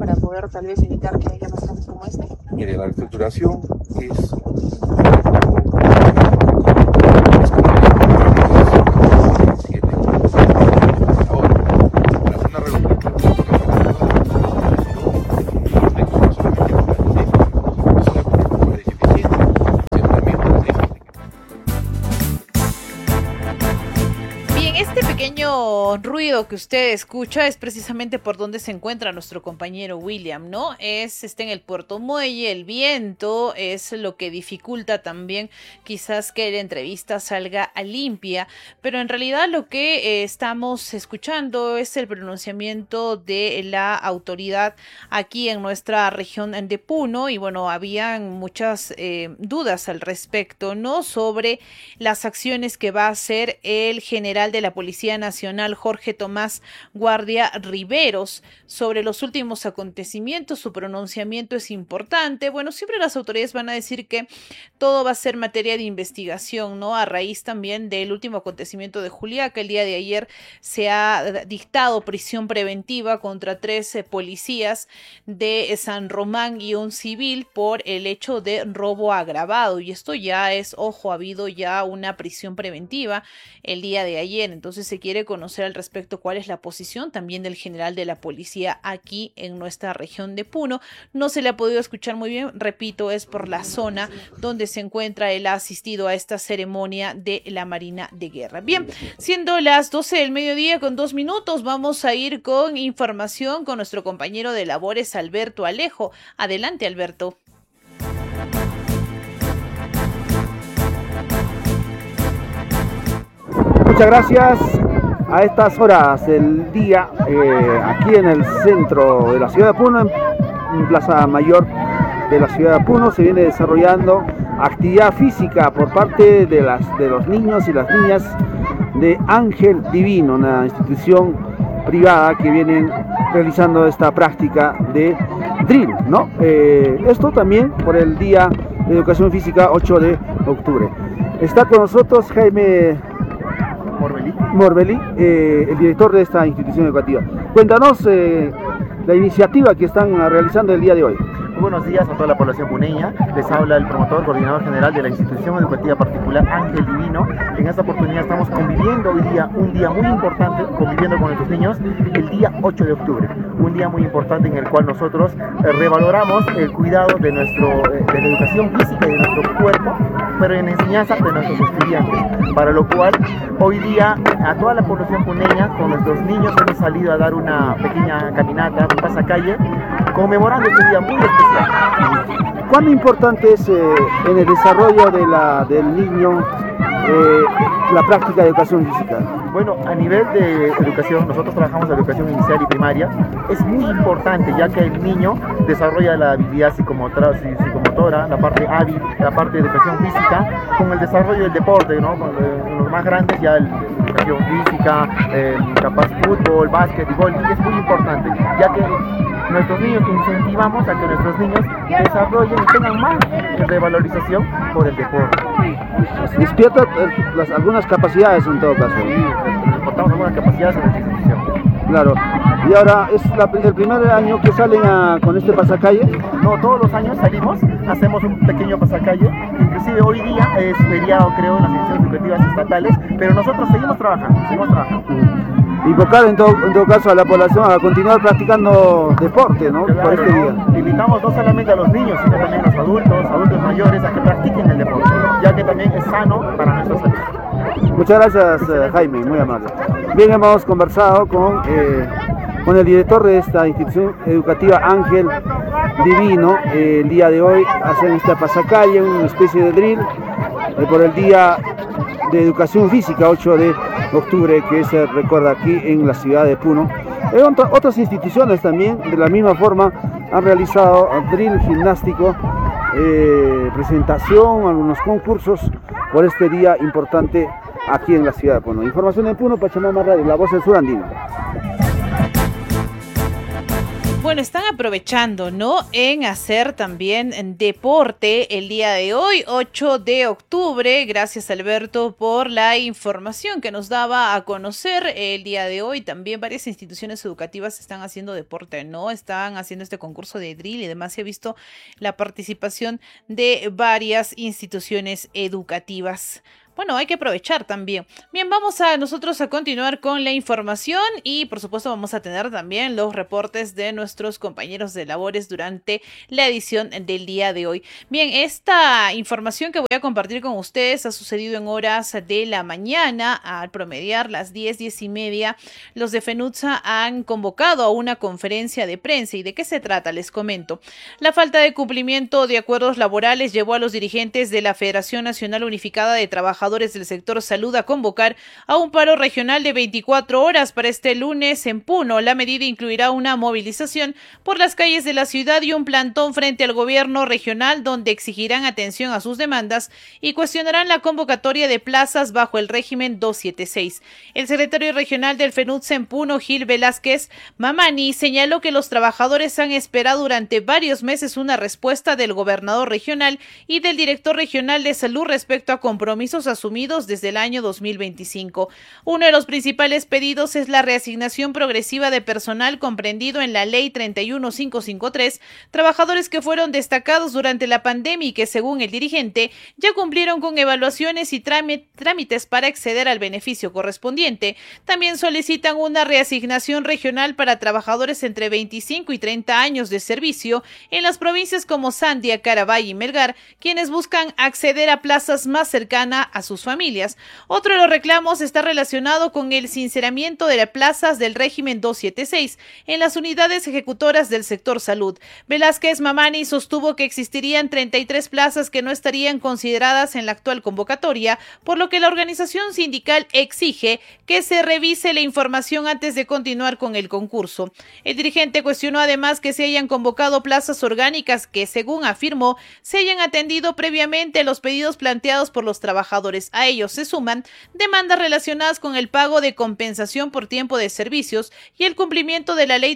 para poder tal vez evitar que haya más casos como este? Mire, la reestructuración es ruido que usted escucha es precisamente por donde se encuentra nuestro compañero William, ¿no? Está en el Puerto Muelle, el viento es lo que dificulta también quizás que la entrevista salga a limpia, pero en realidad lo que estamos escuchando es el pronunciamiento de la autoridad aquí en nuestra región de Puno y bueno, habían muchas dudas al respecto, ¿no? Sobre las acciones que va a hacer el general de la Policía Nacional, Jorge Tomás Guardia Riveros, sobre los últimos acontecimientos. Su pronunciamiento es importante. Bueno, siempre las autoridades van a decir que todo va a ser materia de investigación, ¿no? A raíz también del último acontecimiento de Juliaca, el día de ayer se ha dictado prisión preventiva contra 13 policías de San Román y un civil por el hecho de robo agravado. Y esto ya es, ojo, ha habido ya una prisión preventiva el día de ayer. Entonces se quiere conocer al respecto cuál es la posición también del general de la policía aquí en nuestra región de Puno. No se le ha podido escuchar muy bien, repito, es por la zona donde se encuentra. Él ha asistido a esta ceremonia de la Marina de Guerra. Bien, siendo las 12 del mediodía con 2 minutos, vamos a ir con información con nuestro compañero de labores, Alberto Alejo. Adelante, Alberto. Muchas gracias. A estas horas del día, aquí en el centro de la ciudad de Puno, en Plaza Mayor de la ciudad de Puno, se viene desarrollando actividad física por parte de los niños y las niñas de Ángel Divino, una institución privada que vienen realizando esta práctica de drill, ¿no? Esto también por el Día de Educación Física 8 de octubre. Está con nosotros Jaime Morbelí, el director de esta institución educativa. Cuéntanos la iniciativa que están realizando el día de hoy. Muy buenos días a toda la población puneña. Les habla el promotor, coordinador general de la institución educativa particular Ángel Divino. En esta oportunidad estamos conviviendo hoy día, un día muy importante, conviviendo con nuestros niños, el día 8 de octubre. Un día muy importante en el cual nosotros revaloramos el cuidado de la educación física y de nuestro cuerpo, pero en enseñanza de nuestros estudiantes. Para lo cual, hoy día, a toda la población puneña, con nuestros niños, hemos salido a dar una pequeña caminata, un pasacalle, conmemorando este día muy especial. ¿Cuán importante es en el desarrollo del niño la práctica de educación física? Bueno, a nivel de educación, nosotros trabajamos en educación inicial y primaria. Es muy importante ya que el niño desarrolla la habilidad psicomotora, la parte hábil, la parte de educación física, con el desarrollo del deporte, ¿no? Con los más grandes ya educación física, capaz fútbol, básquet y gol. Y es muy importante, ya que nuestros niños incentivamos a que nuestros niños desarrollen y tengan más revalorización por el deporte. Despierta algunas capacidades en todo caso. Sí, reportamos algunas capacidades en nuestra institución. Claro. ¿Y ahora es el primer año que salen con este pasacalle? No, todos los años salimos, hacemos un pequeño pasacalle. Inclusive hoy día es feriado, creo, en las instituciones educativas estatales, pero nosotros seguimos trabajando. Invocar en todo caso a la población a continuar practicando deporte, ¿no? Claro, por este día. Invitamos no solamente a los niños, sino también a los adultos mayores, a que practiquen el deporte, ya que también es sano para nuestra salud. Muchas gracias, Jaime, muy amable. Bien, hemos conversado con el director de esta institución educativa, Ángel Divino. El día de hoy hacen esta pasacalle, una especie de drill por el Día de Educación Física 8 de octubre, que se recuerda aquí en la ciudad de Puno. Otras instituciones también de la misma forma han realizado drill gimnástico, presentación, algunos concursos por este día importante aquí en la ciudad de Puno. Información en Puno, Pachamama Radio, la voz del sur andino. Bueno, están aprovechando, ¿no?, en hacer también deporte el día de hoy, 8 de octubre. Gracias, Alberto, por la información que nos daba a conocer el día de hoy. También varias instituciones educativas están haciendo deporte, ¿no? Están haciendo este concurso de drill y demás. Se ha visto la participación de varias instituciones educativas. Bueno, hay que aprovechar también. Bien, vamos a nosotros a continuar con la información y por supuesto vamos a tener también los reportes de nuestros compañeros de labores durante la edición del día de hoy. Bien, esta información que voy a compartir con ustedes ha sucedido en horas de la mañana. Al promediar las 10:30, los de FENUTSA han convocado a una conferencia de prensa. ¿Y de qué se trata? Les comento. La falta de cumplimiento de acuerdos laborales llevó a los dirigentes de la Federación Nacional Unificada de Trabajadores del sector salud a convocar a un paro regional de 24 horas para este lunes en Puno. La medida incluirá una movilización por las calles de la ciudad y un plantón frente al gobierno regional donde exigirán atención a sus demandas y cuestionarán la convocatoria de plazas bajo el régimen 276. El secretario regional del FENUTSA en Puno, Gil Velázquez Mamani, señaló que los trabajadores han esperado durante varios meses una respuesta del gobernador regional y del director regional de salud respecto a compromisos asumidos desde el año 2025. Uno de los principales pedidos es la reasignación progresiva de personal comprendido en la Ley 31553, trabajadores que fueron destacados durante la pandemia y que, según el dirigente, ya cumplieron con evaluaciones y trámites para acceder al beneficio correspondiente. También solicitan una reasignación regional para trabajadores entre 25 y 30 años de servicio en las provincias como Sandia, Carabay y Melgar, quienes buscan acceder a plazas más cercanas a sus familias. Otro de los reclamos está relacionado con el sinceramiento de las plazas del régimen 276 en las unidades ejecutoras del sector salud. Velázquez Mamani sostuvo que existirían 33 plazas que no estarían consideradas en la actual convocatoria, por lo que la organización sindical exige que se revise la información antes de continuar con el concurso. El dirigente cuestionó además que se hayan convocado plazas orgánicas que, según afirmó, se hayan atendido previamente los pedidos planteados por los trabajadores. A ellos se suman demandas relacionadas con el pago de compensación por tiempo de servicios y el cumplimiento de la Ley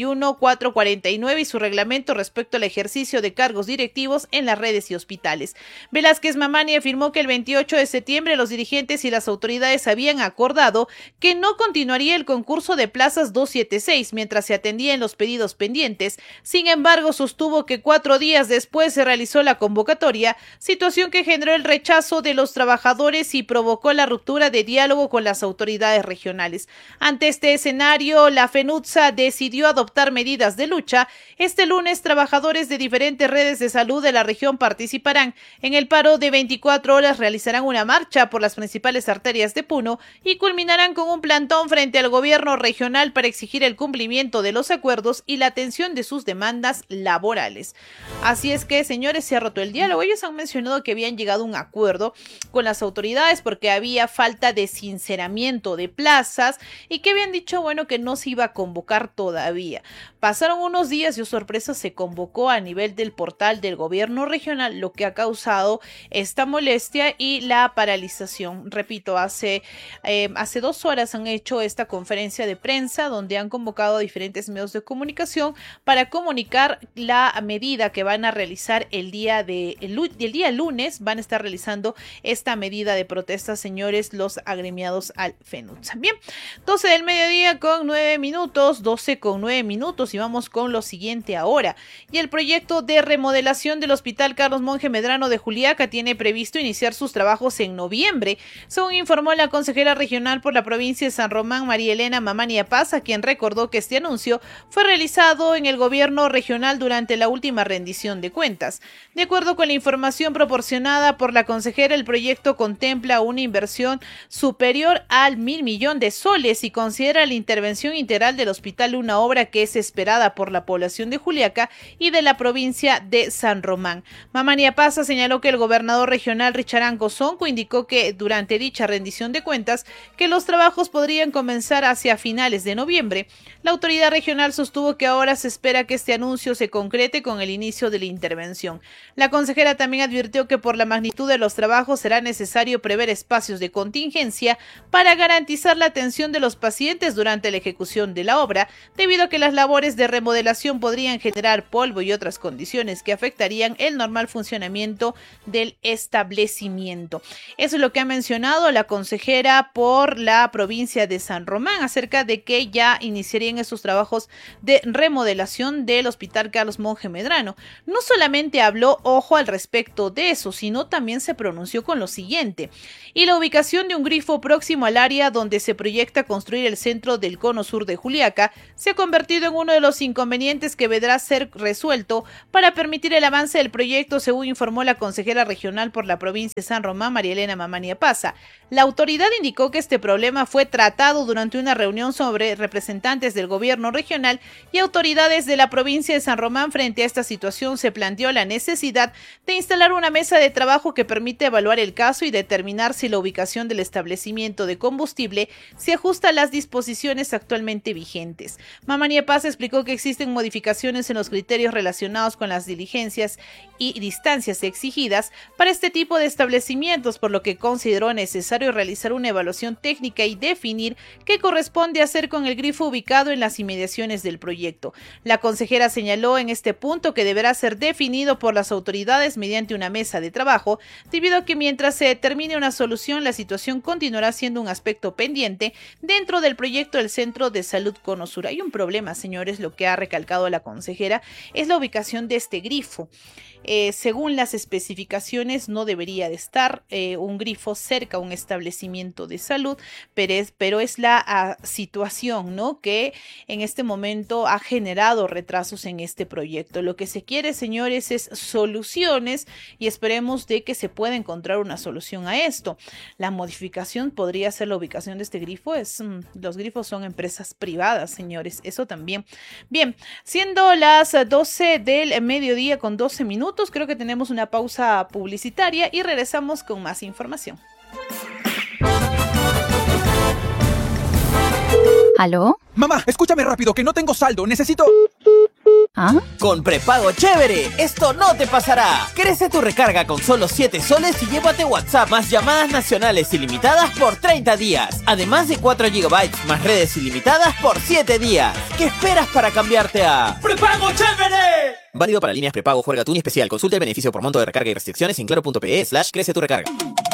31449 y su reglamento respecto al ejercicio de cargos directivos en las redes y hospitales. Velázquez Mamani afirmó que el 28 de septiembre los dirigentes y las autoridades habían acordado que no continuaría el concurso de plazas 276 mientras se atendían los pedidos pendientes. Sin embargo, sostuvo que 4 días después se realizó la convocatoria, situación que generó el rechazo de los trabajadores y provocó la ruptura de diálogo con las autoridades regionales. Ante este escenario, la FENUTSA decidió adoptar medidas de lucha. Este lunes, trabajadores de diferentes redes de salud de la región participarán en el paro de 24 horas, realizarán una marcha por las principales arterias de Puno y culminarán con un plantón frente al gobierno regional para exigir el cumplimiento de los acuerdos y la atención de sus demandas laborales. Así es que, señores, se ha roto el diálogo. Ellos han mencionado que habían llegado a un acuerdo con las autoridades porque había falta de sinceramiento de plazas y que habían dicho, bueno, que no se iba a convocar todavía. Pasaron unos días y, oh sorpresa, se convocó a nivel del portal del gobierno regional, lo que ha causado esta molestia y la paralización. Repito, hace 2 horas han hecho esta conferencia de prensa donde han convocado a diferentes medios de comunicación para comunicar la medida que van a realizar el día lunes. Van a estar realizando esta medida de protesta, señores, los agremiados al FENUTSA. Bien, 12 del mediodía con 9 minutos, 12 con 9 minutos y vamos con lo siguiente ahora. Y el proyecto de remodelación del Hospital Carlos Monge Medrano de Juliaca tiene previsto iniciar sus trabajos en noviembre, según informó la consejera regional por la provincia de San Román, María Elena Mamani Apaza, quien recordó que este anuncio fue realizado en el gobierno regional durante la última rendición de cuentas. De acuerdo con la información proporcionada por la consejera, el proyecto contempla una inversión superior al 1.000 millones de soles y considera la intervención integral del hospital una obra que es esperada por la población de Juliaca y de la provincia de San Román. Mamani Apaza señaló que el gobernador regional Richard Anco Sonco indicó que durante dicha rendición de cuentas que los trabajos podrían comenzar hacia finales de noviembre. La autoridad regional sostuvo que ahora se espera que este anuncio se concrete con el inicio de la intervención. La consejera también advirtió que por la magnitud de los trabajos será necesario necesario prever espacios de contingencia para garantizar la atención de los pacientes durante la ejecución de la obra, debido a que las labores de remodelación podrían generar polvo y otras condiciones que afectarían el normal funcionamiento del establecimiento. Eso es lo que ha mencionado la consejera por la provincia de San Román acerca de que ya iniciarían esos trabajos de remodelación del Hospital Carlos Monge Medrano. No solamente habló, ojo, al respecto de eso, sino también se pronunció con lo siguiente: y la ubicación de un grifo próximo al área donde se proyecta construir el centro del cono sur de Juliaca se ha convertido en uno de los inconvenientes que deberá ser resuelto para permitir el avance del proyecto, según informó la consejera regional por la provincia de San Román, María Elena Mamania Paza. La autoridad indicó que este problema fue tratado durante una reunión sobre representantes del gobierno regional y autoridades de la provincia de San Román. Frente a esta situación se planteó la necesidad de instalar una mesa de trabajo que permite evaluar el caso y determinar si la ubicación del establecimiento de combustible se ajusta a las disposiciones actualmente vigentes. Mamania Paz explicó que existen modificaciones en los criterios relacionados con las diligencias y distancias exigidas para este tipo de establecimientos, por lo que consideró necesario realizar una evaluación técnica y definir qué corresponde hacer con el grifo ubicado en las inmediaciones del proyecto. La consejera señaló en este punto que deberá ser definido por las autoridades mediante una mesa de trabajo, debido a que mientras se determine una solución, la situación continuará siendo un aspecto pendiente dentro del proyecto del Centro de Salud Cono Sur. Hay un problema, señores, lo que ha recalcado la consejera es la ubicación de este grifo. Según las especificaciones, no debería de estar un grifo cerca a un establecimiento de salud, pero es la situación, ¿no?, que en este momento ha generado retrasos en este proyecto. Lo que se quiere, señores, es soluciones y esperemos de que se pueda encontrar una solución a esto. La modificación podría ser la ubicación de este grifo. Los grifos son empresas privadas, señores, eso también. Bien, siendo las 12 del mediodía con 12 minutos, creo que tenemos una pausa publicitaria y regresamos con más información. ¿Aló? Mamá, escúchame rápido, que no tengo saldo, necesito... ¿Ah? Con prepago chévere, esto no te pasará. Crece tu recarga con solo 7 soles y llévate WhatsApp más llamadas nacionales ilimitadas por 30 días. Además de 4 GB más redes ilimitadas por 7 días. ¿Qué esperas para cambiarte a prepago chévere? Válido para líneas prepago Juerga Tuni Especial. Consulta el beneficio por monto de recarga y restricciones en claro.pe/crece tu recarga.